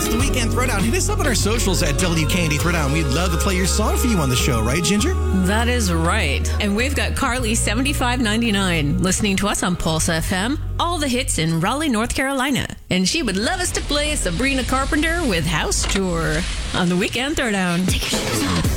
the Weekend Throwdown. Hit us up on our socials at WKND Throwdown. We'd love to play your song for you on the show, right, Ginger? That is right. And we've got Carly 7599 listening to us on Pulse FM. All the hits in Raleigh, North Carolina. And she would love us to play Sabrina Carpenter with House Tour on the Weekend Throwdown. Take your shoes off.